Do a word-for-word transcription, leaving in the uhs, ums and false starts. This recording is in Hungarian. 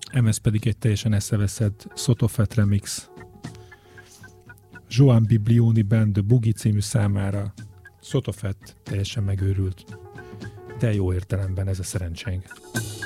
Emez pedig egy teljesen eszeveszett Sotofet remix. Joan Biblioni Band The Boogie című számára. Sotofet teljesen megőrült. De jó értelemben ez a szerencsénk.